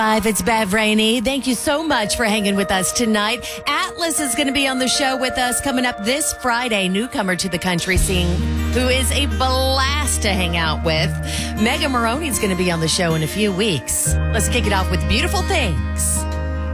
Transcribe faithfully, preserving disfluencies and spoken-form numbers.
Live, it's Bev Rainey. Thank you so much for hanging with us tonight. Atlas is going to be on the show with us coming up this Friday. Newcomer to the country scene, who is a blast to hang out with. Megan Maroney is going to be on the show in a few weeks. Let's kick it off with Beautiful Things.